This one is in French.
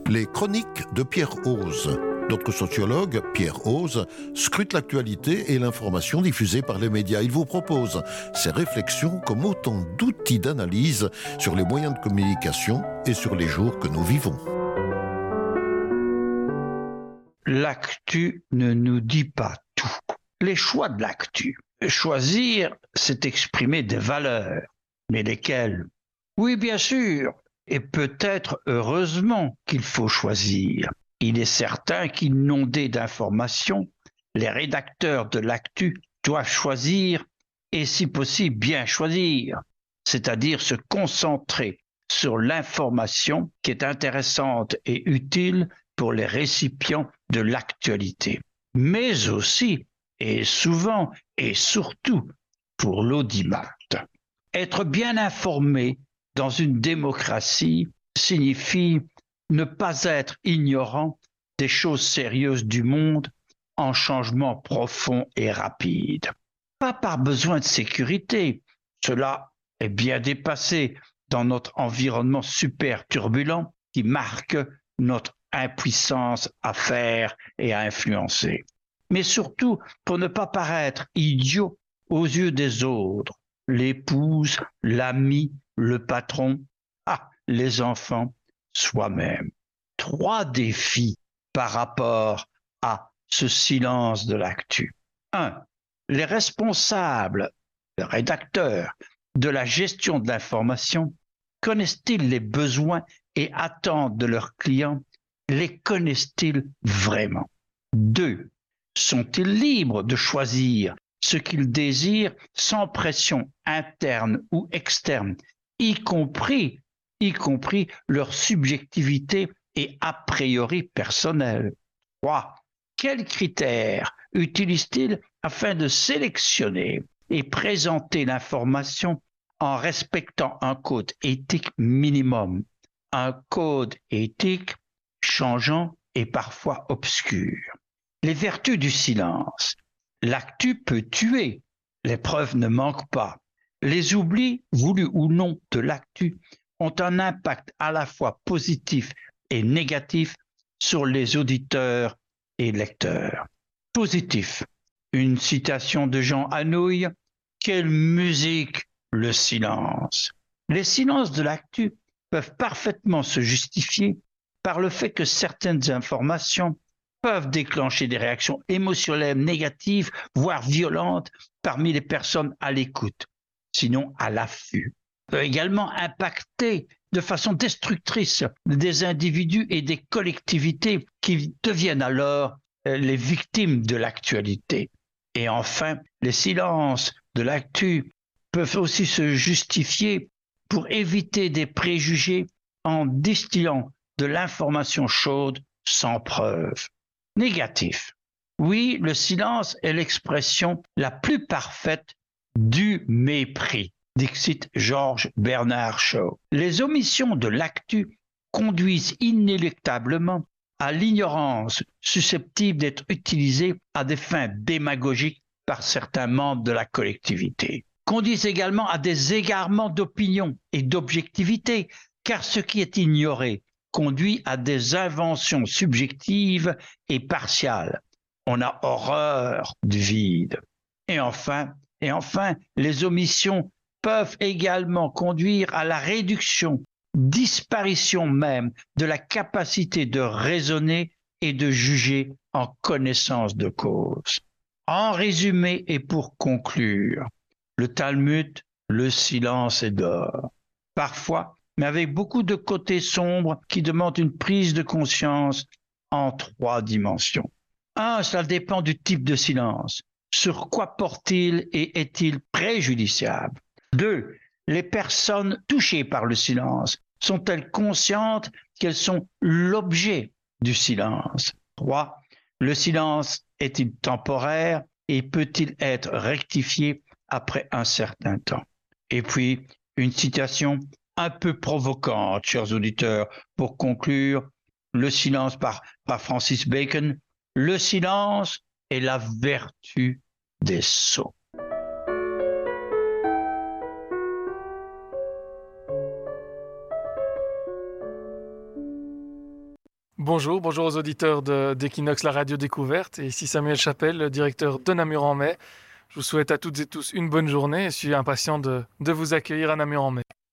Les chroniques de Pierre Hoze. Notre sociologue, Pierre Hoze, scrute l'actualité et l'information diffusée par les médias. Il vous propose ses réflexions comme autant d'outils d'analyse sur les moyens de communication et sur les jours que nous vivons. L'actu ne nous dit pas tout. Les choix de l'actu. Choisir, c'est exprimer des valeurs. Mais lesquelles? Oui, bien sûr. Et peut-être heureusement qu'il faut choisir. Il est certain qu'inondés d'informations, les rédacteurs de l'actu doivent choisir et si possible bien choisir, c'est-à-dire se concentrer sur l'information qui est intéressante et utile pour les récipients de l'actualité, mais aussi et souvent et surtout pour l'audimat. Être bien informé dans une démocratie signifie ne pas être ignorant des choses sérieuses du monde en changement profond et rapide. Pas par besoin de sécurité, cela est bien dépassé dans notre environnement super turbulent qui marque notre impuissance à faire et à influencer. Mais surtout pour ne pas paraître idiot aux yeux des autres, l'épouse, l'ami, le patron, les enfants, soi-même. 3 défis par rapport à ce silence de l'actu. 1. Les responsables, les rédacteurs de la gestion de l'information connaissent-ils les besoins et attentes de leurs clients? Les connaissent-ils vraiment? 2. Sont-ils libres de choisir ce qu'ils désirent sans pression interne ou externe, y compris leur subjectivité et a priori personnelle? 3. Quels critères utilisent-ils afin de sélectionner et présenter l'information en respectant un code éthique minimum, un code éthique changeant et parfois obscur? Les vertus du silence. L'actu peut tuer, les preuves ne manquent pas. Les oublis, voulus ou non, de l'actu ont un impact à la fois positif et négatif sur les auditeurs et lecteurs. Positif. Une citation de Jean Anouilh. Quelle musique, le silence. Les silences de l'actu peuvent parfaitement se justifier par le fait que certaines informations peuvent déclencher des réactions émotionnelles négatives, voire violentes, parmi les personnes à l'écoute, sinon à l'affût. Peut également impacter de façon destructrice des individus et des collectivités qui deviennent alors les victimes de l'actualité. Et enfin, les silences de l'actu peuvent aussi se justifier pour éviter des préjugés en distillant de l'information chaude sans preuve. Négatif. Oui, le silence est l'expression la plus parfaite du mépris. Dixit George Bernard Shaw. Les omissions de l'actu conduisent inéluctablement à l'ignorance susceptible d'être utilisée à des fins démagogiques par certains membres de la collectivité. Conduisent également à des égarements d'opinion et d'objectivité, car ce qui est ignoré conduit à des inventions subjectives et partiales. On a horreur du vide. Et enfin, les omissions peuvent également conduire à la réduction, disparition même de la capacité de raisonner et de juger en connaissance de cause. En résumé et pour conclure, le Talmud, le silence est d'or. Parfois, mais avec beaucoup de côtés sombres qui demandent une prise de conscience en 3 dimensions. 1, cela dépend du type de silence. Sur quoi porte-t-il et est-il préjudiciable? 2, les personnes touchées par le silence sont-elles conscientes qu'elles sont l'objet du silence? 3, le silence est-il temporaire et peut-il être rectifié après un certain temps? Et puis, une citation un peu provocante, chers auditeurs, pour conclure, le silence par Francis Bacon. Le silence est la vertu des sots. Bonjour aux auditeurs d'Equinox, la radio découverte. Et ici Samuel Chapelle, le directeur de Namur en mai. Je vous souhaite à toutes et tous une bonne journée et je suis impatient de vous accueillir à Namur en mai.